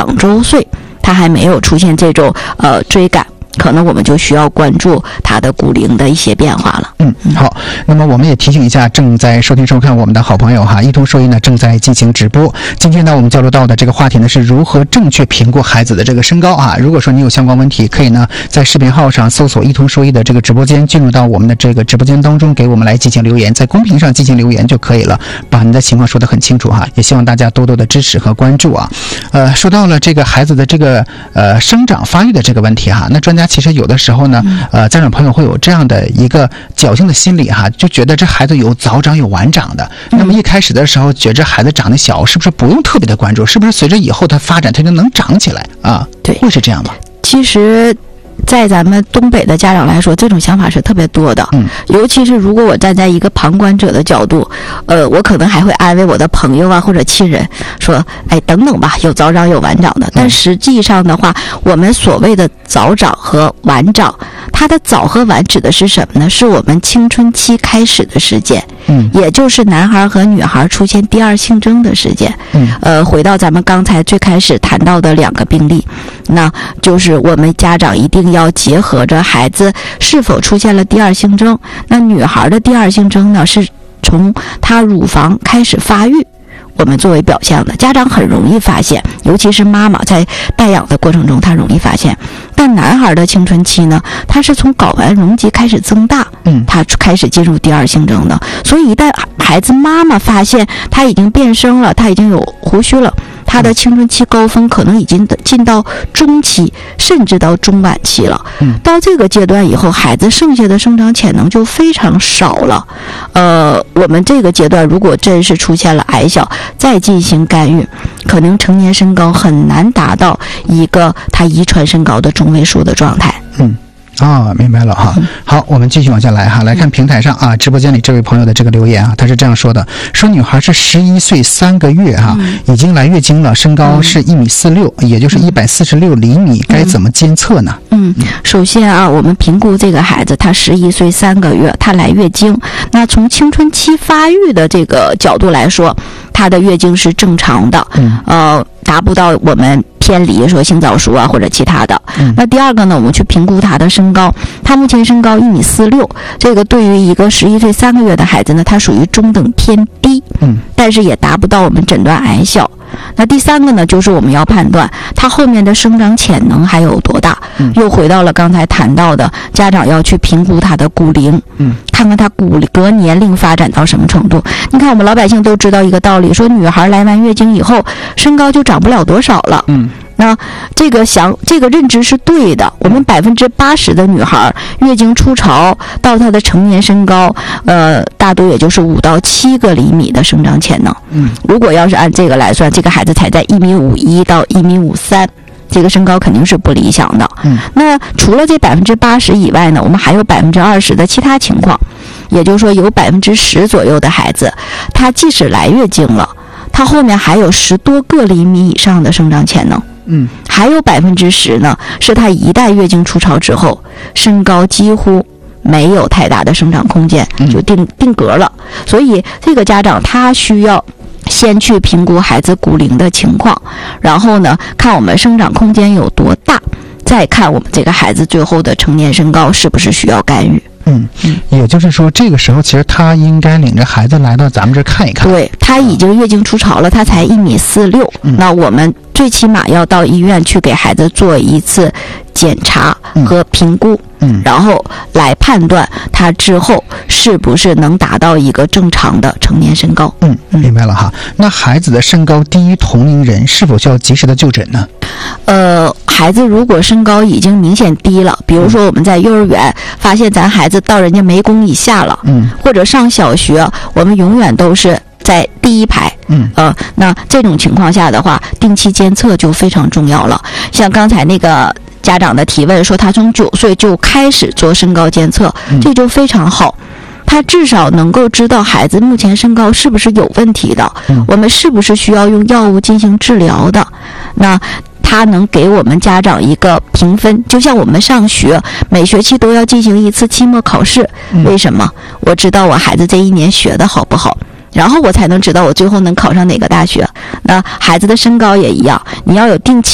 2周岁，他还没有出现这种追赶，可能我们就需要关注他的骨龄的一些变化了。 好，那么我们也提醒一下正在收听收看我们的好朋友哈，一通说医呢正在进行直播。今天呢我们交流到的这个话题呢是如何正确评估孩子的这个身高啊。如果说你有相关问题，可以呢在视频号上搜索一通说医的这个直播间，进入到我们的这个直播间当中，给我们来进行留言，在公屏上进行留言就可以了，把你的情况说得很清楚哈。也希望大家多多的支持和关注啊。说到了这个孩子的这个生长发育的这个问题哈，那专家其实有的时候呢家长朋友会有这样的一个侥幸的心理哈，就觉得这孩子有早长有晚长的。那么一开始的时候觉着孩子长得小，是不是不用特别的关注？是不是随着以后的发展他就能长起来啊？ 对， 会是这样吗？ 其实在咱们东北的家长来说，这种想法是特别多的。尤其是如果我站在一个旁观者的角度，我可能还会安慰我的朋友啊或者亲人说，哎，等等吧，有早长有晚长的。但实际上的话，我们所谓的早长和晚长，它的早和晚指的是什么呢？是我们青春期开始的时间，也就是男孩和女孩出现第二性征的时间。回到咱们刚才最开始谈到的2个病例，那就是我们家长一定要结合着孩子是否出现了第二性征。那女孩的第二性征呢，是从她乳房开始发育我们作为表象的，家长很容易发现，尤其是妈妈在带养的过程中，她容易发现。但男孩的青春期呢，他是从睾丸容积开始增大，他开始进入第二性征的。所以一旦孩子妈妈发现他已经变声了，他已经有胡须了，他的青春期高峰可能已经进到中期，甚至到中晚期了。到这个阶段以后，孩子剩下的生长潜能就非常少了。我们这个阶段如果真是出现了矮小，再进行干预，可能成年身高很难达到一个他遗传身高的中位数的状态。 明白了哈。好，我们继续往下来哈，来看平台上啊，直播间里这位朋友的这个留言啊，他是这样说的，说女孩是11岁3个月哈，已经来月经了，身高是1.46米，也就是146厘米，该怎么监测呢？ 首先啊，我们评估这个孩子，他11岁3个月，他来月经，那从青春期发育的这个角度来说，他的月经是正常的，达不到我们偏离说性早熟啊或者其他的。那第二个呢，我们去评估他的身高，他目前身高1.46米，这个对于一个11岁3个月的孩子呢，他属于中等偏低，但是也达不到我们诊断矮小。那第三个呢，就是我们要判断他后面的生长潜能还有多大。又回到了刚才谈到的，家长要去评估他的骨龄，看看他骨骼年龄发展到什么程度。你看我们老百姓都知道一个道理，说女孩来完月经以后身高就长不了多少了。那这个认知是对的。我们80%的女孩月经初潮到她的成年身高，大多也就是5到7个厘米的生长潜能。如果要是按这个来算，这个孩子才在1.51米到1.53米，这个身高肯定是不理想的。那除了这80%以外呢，我们还有20%的其他情况，也就是说有10%左右的孩子，他即使来月经了，他后面还有10多个厘米以上的生长潜能。还有10%呢，是他一旦月经初潮之后，身高几乎没有太大的生长空间，就定格了。所以这个家长他需要先去评估孩子骨龄的情况，然后呢，看我们生长空间有多大，再看我们这个孩子最后的成年身高是不是需要干预。 也就是说这个时候其实他应该领着孩子来到咱们这看一看。 对，他已经月经初潮了，他才1.46米，那我们最起码要到医院去给孩子做一次检查和评估，然后来判断他之后是不是能达到一个正常的成年身高。 明白了哈。那孩子的身高低于同龄人，是否需要及时的就诊呢？ 孩子如果身高已经明显低了，比如说我们在幼儿园发现咱孩子到人家眉弓以下了，或者上小学，我们永远都是在第一排，那这种情况下的话，定期监测就非常重要了。像刚才那个家长的提问说，他从9岁就开始做身高监测，这就非常好。他至少能够知道孩子目前身高是不是有问题的，我们是不是需要用药物进行治疗的。那他能给我们家长一个评分，就像我们上学每学期都要进行一次期末考试，为什么？我知道我孩子这一年学的好不好，然后我才能知道我最后能考上哪个大学。那孩子的身高也一样，你要有定期